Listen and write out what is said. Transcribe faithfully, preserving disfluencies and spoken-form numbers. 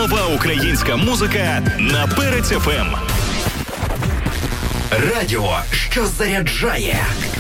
Нова українська музика на Перець еф ем. Радіо, що заряджає.